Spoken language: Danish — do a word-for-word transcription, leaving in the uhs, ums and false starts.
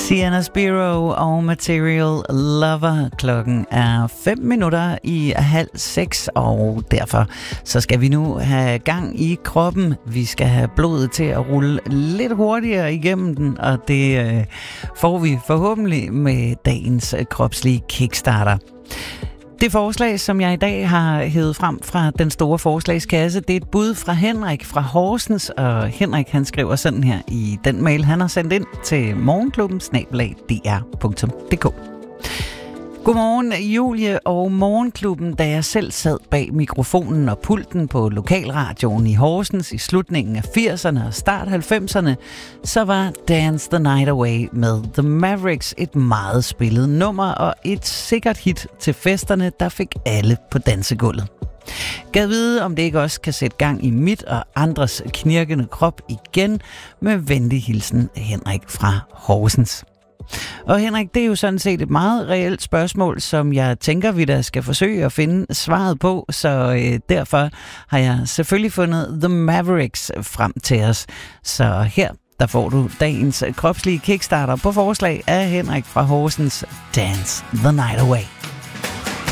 Sienna Spiro og Material Lover. Klokken er fem minutter i halv seks, og derfor så skal vi nu have gang i kroppen. Vi skal have blodet til at rulle lidt hurtigere igennem den, og det øh, får vi forhåbentlig med dagens kropslige kickstarter. Det forslag, som jeg i dag har hævet frem fra den store forslagskasse, det er et bud fra Henrik fra Horsens, og Henrik han skriver sådan her i den mail, han har sendt ind til morgenklubben snabel-a d r punktum d k. Godmorgen Julie og Morgenklubben. Da jeg selv sad bag mikrofonen og pulten på lokalradioen i Horsens i slutningen af firserne og start halvfemserne, så var Dance the Night Away med The Mavericks et meget spillet nummer og et sikkert hit til festerne, der fik alle på dansegulvet. Gad vide, om det ikke også kan sætte gang i mit og andres knirkende krop igen. Med venlig hilsen, Henrik fra Horsens. Og Henrik, det er jo sådan set et meget reelt spørgsmål, som jeg tænker, vi da skal forsøge at finde svaret på, så øh, derfor har jeg selvfølgelig fundet The Mavericks frem til os. Så her, der får du dagens kropslige kickstarter på forslag af Henrik fra Horsens, Dance the Night Away.